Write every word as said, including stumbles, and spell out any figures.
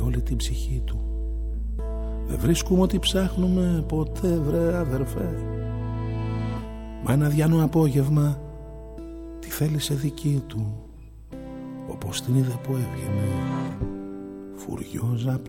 όλη την ψυχή του. Δεν βρίσκουμε ό,τι ψάχνουμε ποτέ, βρε αδερφέ. Μα ένα διάνο απόγευμα τη θέλησε δική του, όπως την είδε που έβγαινε φουριόζα απ'